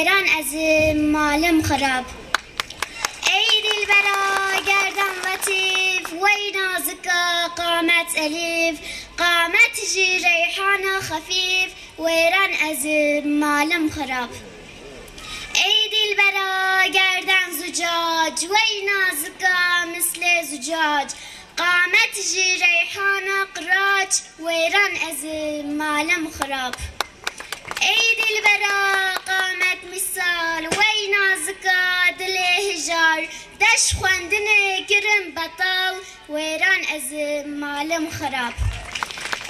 ویران از مالم خراب. ای دلبرا گردن لطیف وی نازکا قامت الیف، قامت جی ریحان خفیف ویران از مالم خراب. ای دلبرا گردن زجاج وی نازکا مثل زجاج، قامت جی ریحان قراج ویران از مالم خراب. ای دلبرا قامت مثال وی نازکا دل هجار، دش خواندن گرم بطال ویران از مالم خراب.